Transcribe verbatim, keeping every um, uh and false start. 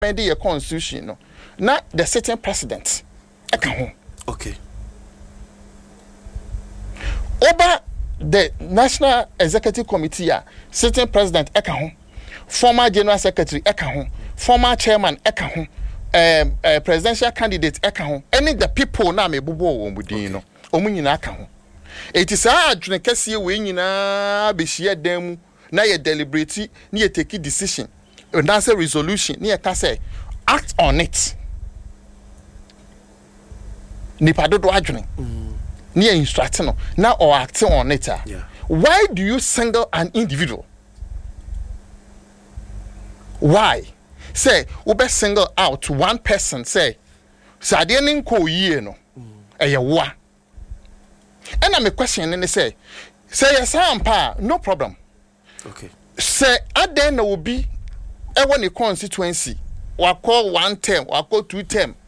the constitution no na the sitting president eka ho okay over the National Executive Committee a sitting president eka ho former general secretary eka ho former chairman eka ho um uh, presidential candidate eka ho any the people na me bobo wo mudin no omu nyina aka ho it is a adwene kase we nyina be hia dan mu na ye deliberate na ye take decision and that's a resolution na ye ka say act on it nipa dodo adwene na ye instruct no na or act on it. Yeah. Why do you single an individual? Why? Say we be single out one person say sade nin ko yie no eye wa and I'm a question and they say say yes ampa no problem okay say aden na will be e won constituency wa call one term wa call two term